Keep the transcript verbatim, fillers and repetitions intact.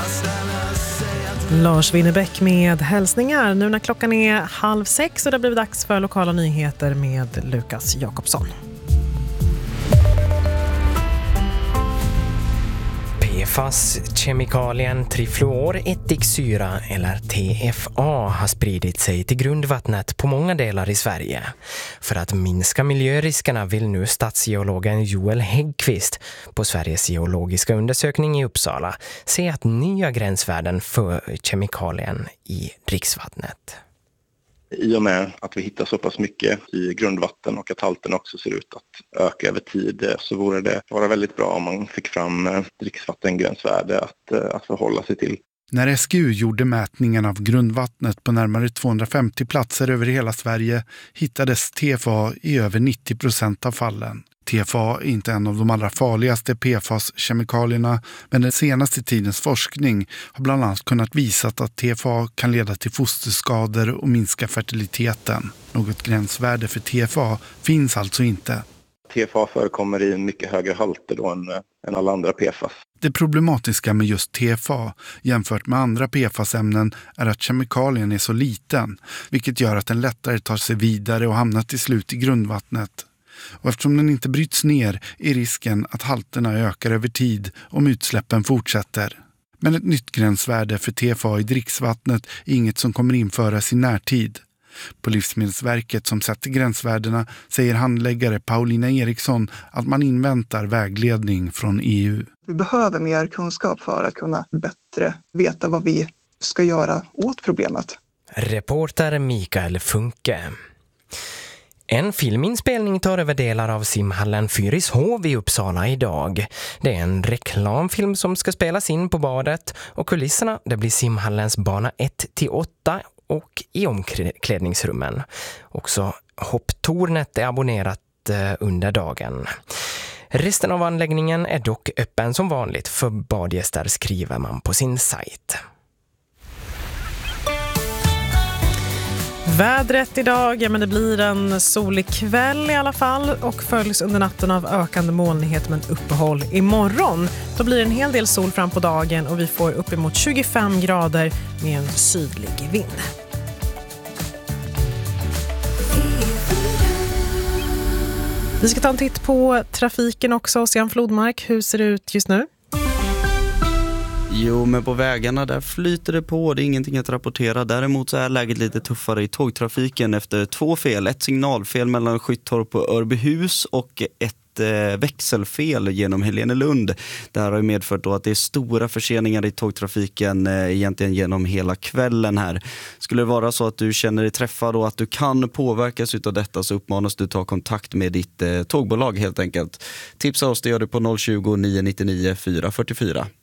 Lars Winnerbäck med hälsningar nu när klockan är halv sex och det blir dags för lokala nyheter med Lukas Jakobsson. P F A S-kemikalien trifluorättiksyra eller T F A har spridit sig till grundvattnet på många delar i Sverige. För att minska miljöriskerna vill nu stadsgeologen Joel Häggqvist på Sveriges geologiska undersökning i Uppsala se att nya gränsvärden för kemikalien i dricksvattnet. I och med att vi hittar så pass mycket i grundvatten och att halten också ser ut att öka över tid, så vore det vara väldigt bra om man fick fram dricksvattengränsvärde att, att förhålla sig till. När S G U gjorde mätningen av grundvattnet på närmare tvåhundrafemtio platser över hela Sverige hittades T F A i över nittio procent av fallen. T F A är inte en av de allra farligaste P F A S-kemikalierna, men den senaste tidens forskning har bland annat kunnat visa att T F A kan leda till fosterskador och minska fertiliteten. Något gränsvärde för T F A finns alltså inte. T F A förekommer i mycket högre halter då än, än alla andra P F A S. Det problematiska med just T F A jämfört med andra P F A S-ämnen är att kemikalien är så liten, vilket gör att den lättare tar sig vidare och hamnar till slut i grundvattnet. Och eftersom den inte bryts ner är risken att halterna ökar över tid om utsläppen fortsätter. Men ett nytt gränsvärde för T F A i dricksvattnet är inget som kommer införas i närtid. På Livsmedelsverket som sätter gränsvärdena säger handläggare Paulina Eriksson att man inväntar vägledning från E U. Vi behöver mer kunskap för att kunna bättre veta vad vi ska göra åt problemet. Reporter Mikael Funke. En filminspelning tar över delar av simhallen Fyrishov i Uppsala idag. Det är en reklamfilm som ska spelas in på badet och kulisserna det blir simhallens bana ett till åtta och i omklädningsrummen. Också hopptornet är abonnerat under dagen. Resten av anläggningen är dock öppen som vanligt för badgäster, skriver man på sin sajt. Vädret idag, ja men det blir en solig kväll i alla fall och följs under natten av ökande molnighet med uppehåll. Imorgon då blir det en hel del sol fram på dagen och vi får uppemot tjugofem grader med en sydlig vind. Vi ska ta en titt på trafiken också. Sian Flodmark, hur ser det ut just nu? Jo, men på vägarna där flyter det på. Det är ingenting att rapportera. Däremot så är läget lite tuffare i tågtrafiken efter två fel. Ett signalfel mellan Skyttorp och Örbyhus och ett eh, växelfel genom Helenelund. Det här har ju medfört då att det är stora förseningar i tågtrafiken eh, egentligen genom hela kvällen här. Skulle det vara så att du känner dig träffad och att du kan påverkas utav detta, så uppmanas du ta kontakt med ditt eh, tågbolag helt enkelt. Tipsa oss, det gör du på noll tjugo, nio nio nio, fyra fyra fyra.